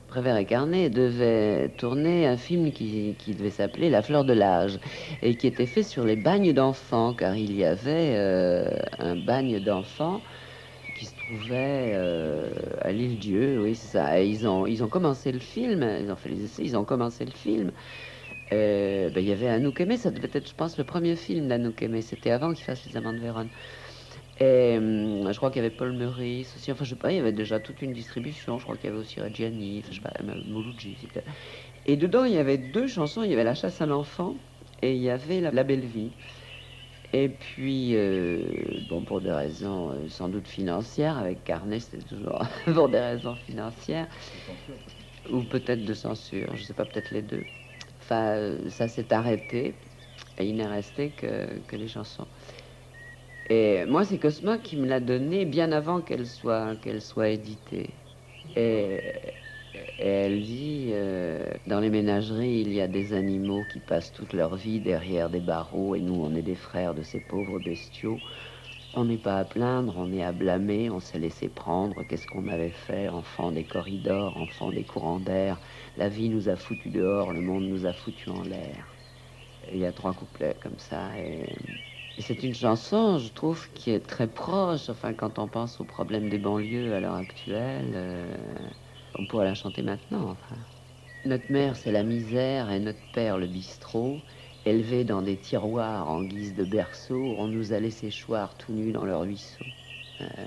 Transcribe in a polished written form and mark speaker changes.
Speaker 1: Prévert et Carnet devait tourner un film qui devait s'appeler La Fleur de l'âge et qui était fait sur les bagnes d'enfants, car il y avait un bagne d'enfants qui se trouvait à l'île-Dieu, oui, c'est ça. Et ils ont commencé le film, ils ont fait les essais, ils ont commencé le film. Ben, il y avait Anouk Aimée, ça devait être, je pense, le premier film d'Anouk Aimée. C'était avant qu'il fasse Les Amants de Vérone. Et je crois qu'il y avait Paul Meurice aussi. Enfin, je sais pas, il y avait déjà toute une distribution. Je crois qu'il y avait aussi Reggiani, enfin, je sais pas, Mouloudji. Et dedans, il y avait deux chansons. Il y avait La chasse à l'enfant et il y avait La belle vie. Et puis, bon, pour des raisons sans doute financières, avec Carnet, c'était toujours pour des raisons financières, ou peut-être de censure, je sais pas, peut-être les deux. Enfin, ça s'est arrêté et il n'est resté que les chansons. Et moi, c'est Cosma qui me l'a donnée bien avant qu'elle soit éditée. Et, et elle dit, dans les ménageries, il y a des animaux qui passent toute leur vie derrière des barreaux, et nous, on est des frères de ces pauvres bestiaux. On n'est pas à plaindre, on est à blâmer, on s'est laissé prendre. Qu'est-ce qu'on avait fait, enfants des corridors, enfants des courants d'air? La vie nous a foutus dehors, le monde nous a foutus en l'air. Et il y a trois couplets comme ça. Et c'est une chanson, je trouve, qui est très proche. Enfin, quand on pense aux problèmes des banlieues à l'heure actuelle, on pourrait la chanter maintenant. Enfin. Notre mère, c'est la misère, et notre père, le bistrot. Élevés dans des tiroirs en guise de berceau, on nous a laissé choir tout nus dans leur ruisseau.